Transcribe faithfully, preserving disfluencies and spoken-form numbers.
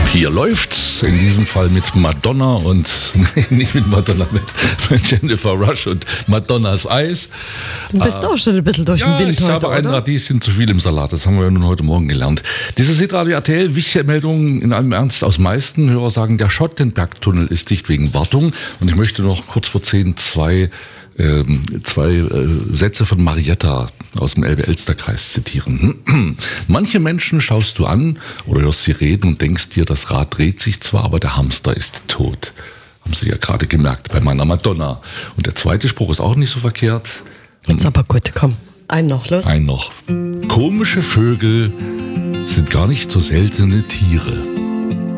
Hier läuft's, in diesem Fall mit Madonna und, nee, nicht mit Madonna, mit, mit Jennifer Rush und Madonnas Eis. Du bist äh, auch schon ein bisschen durch ja, den Wind ich heute, habe ein oder? Radieschen zu viel im Salat, das haben wir ja nun heute Morgen gelernt. Dieses Hitradio R T L, wichtige Meldungen in allem Ernst aus meisten Hörer sagen, der Schottenbergtunnel ist dicht wegen Wartung. Und ich möchte noch kurz vor zehn zwei Ähm, zwei äh, Sätze von Marietta aus dem Elbe-Elster-Kreis zitieren. Manche Menschen schaust du an oder hörst sie reden und denkst dir, das Rad dreht sich zwar, aber der Hamster ist tot. Haben Sie ja gerade gemerkt bei meiner Madonna. Und der zweite Spruch ist auch nicht so verkehrt. Jetzt aber gut, komm. Ein noch, los. Ein noch. Komische Vögel sind gar nicht so seltene Tiere.